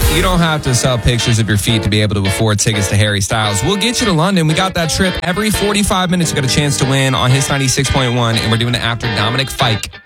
You don't have to sell pictures of your feet to be able to afford tickets to Harry Styles. We'll get you to London. We got that trip every 45 minutes. You got a chance to win on Hits 96.1, and we're doing it after Dominic Fike.